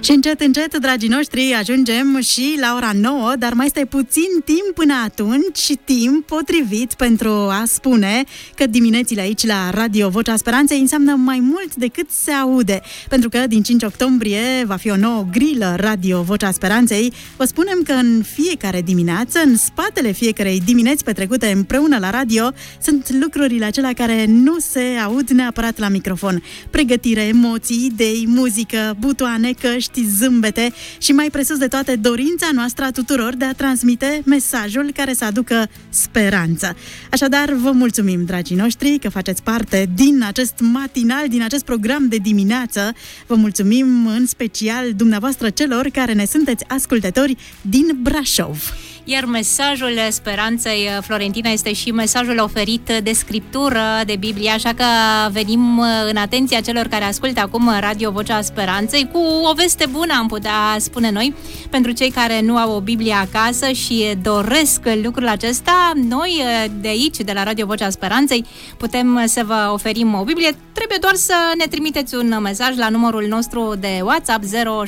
Și încet, încet, dragii noștri, ajungem și la ora 9, dar mai este puțin timp până atunci și timp potrivit pentru a spune că diminețile aici la Radio Vocea Speranței înseamnă mai mult decât se aude, pentru că din 5 octombrie va fi o nouă grilă Radio Vocea Speranței. Vă spunem că în fiecare dimineață, în spatele fiecarei dimineți petrecute împreună la radio, sunt lucrurile acelea care nu se aud neapărat la microfon. Pregătire, emoții, idei, muzică, butoane, căști, zâmbete și mai presus de toate dorința noastră a tuturor de a transmite mesajul care să aducă speranță. Așadar, vă mulțumim, dragii noștri, că faceți parte din acest matinal, din acest program de dimineață. Vă mulțumim în special dumneavoastră celor care ne sunteți ascultători din Brașov. Iar mesajul speranței, Florentina, este și mesajul oferit de Scriptură, de Biblie, așa că venim în atenția celor care ascultă acum Radio Vocea Speranței cu o veste bună, am putea spune noi, pentru cei care nu au o Biblie acasă și doresc lucrul acesta. Noi de aici, de la Radio Vocea Speranței, putem să vă oferim o Biblie. Trebuie doar să ne trimiteți un mesaj la numărul nostru de WhatsApp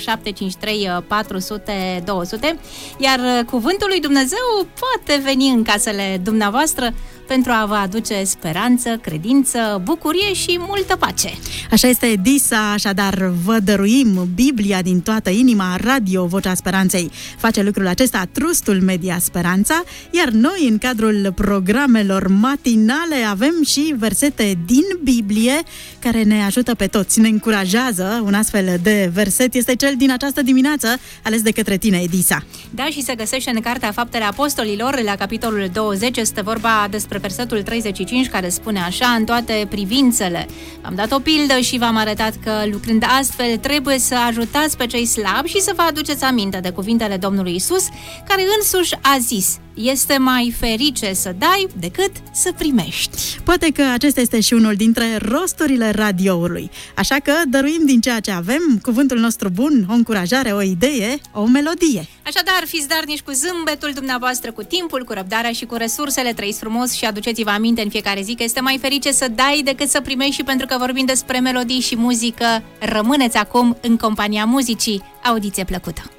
0753 400 200, iar cuvântul lui Dumnezeu poate veni în casele dumneavoastră pentru a vă aduce speranță, credință, bucurie și multă pace. Așa este, Disa, așadar vă dăruim Biblia din toată inima. Radio Vocea Speranței face lucrul acesta, Trustul Media Speranța, iar noi în cadrul programelor matinale avem și versete din Biblie care ne ajută pe toți, ne încurajează. Un astfel de verset este cel din această dimineață, ales de către tine, Edisa. Da, și se găsește în Cartea Faptele Apostolilor, la capitolul 20, este vorba despre versetul 35, care spune așa: în toate privințele v-am dat o pildă și v-am arătat că, lucrând astfel, trebuie să ajutați pe cei slabi și să vă aduceți aminte de cuvintele Domnului Isus, care însuși a zis: este mai ferice să dai decât să primești. Poate că acesta este și unul dintre rosturile radioului. Așa că dăruim din ceea ce avem, cuvântul nostru bun, o încurajare, o idee, o melodie. Așadar, fiți darnici cu zâmbetul dumneavoastră, cu timpul, cu răbdarea și cu resursele, trăiți frumos și aduceți-vă aminte în fiecare zi că este mai ferice să dai decât să primești. Și pentru că vorbim despre melodii și muzică, rămâneți acum în compania muzicii. Audiție plăcută!